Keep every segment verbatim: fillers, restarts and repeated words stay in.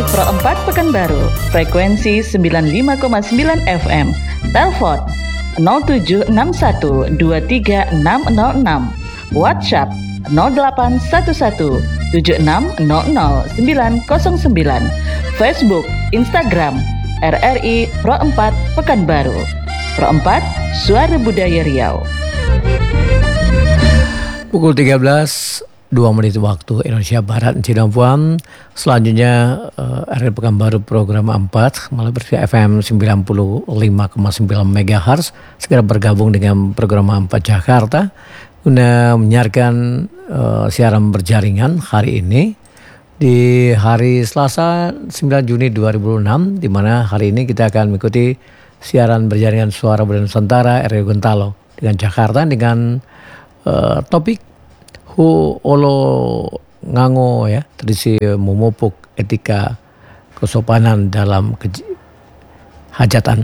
Pro empat Pekanbaru, frekuensi sembilan puluh lima koma sembilan F M. Telepon nol tujuh enam satu dua tiga enam nol enam. WhatsApp nol delapan satu satu tujuh enam nol nol sembilan nol sembilan. Facebook, Instagram R R I Pro empat Pekanbaru. Pro empat, Suara Budaya Riau. Pukul tiga belas dua menit waktu Indonesia Barat, Cirebon. Selanjutnya uh, R R I Pekanbaru program empat melalui F M sembilan puluh lima koma sembilan megahertz segera bergabung dengan program empat Jakarta guna menyiarkan uh, siaran berjaringan hari ini di hari Selasa sembilan Juni dua ribu enam, di mana hari ini kita akan mengikuti siaran berjaringan Suara Budaya Nusantara R R I Gorontalo dengan Jakarta dengan uh, topik Hu Olo Ngango, ya, tradisi memupuk etika kesopanan dalam ke- hajatan.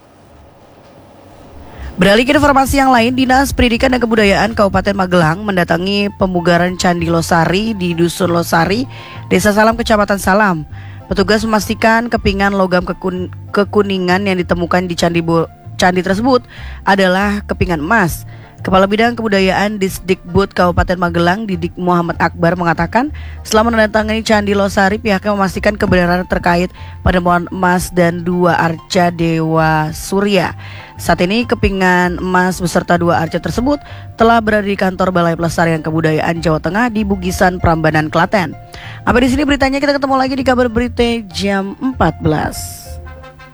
Beralih ke informasi yang lain, Dinas Pendidikan dan Kebudayaan Kabupaten Magelang mendatangi pemugaran Candi Losari di Dusun Losari, Desa Salam, Kecamatan Salam. Petugas memastikan kepingan logam kekun- kekuningan yang ditemukan di candi, bo- candi tersebut adalah kepingan emas. Kepala Bidang Kebudayaan Disdikbud Kabupaten Magelang, Didik Muhammad Akbar, mengatakan selama mendatangi Candi Losari, pihaknya memastikan kebenaran terkait penemuan emas dan dua arca Dewa Surya. Saat ini kepingan emas beserta dua arca tersebut telah berada di kantor Balai Pelestarian Kebudayaan Jawa Tengah di Bugisan, Prambanan, Klaten. Sampai di sini beritanya, kita ketemu lagi di kabar berita jam empat belas.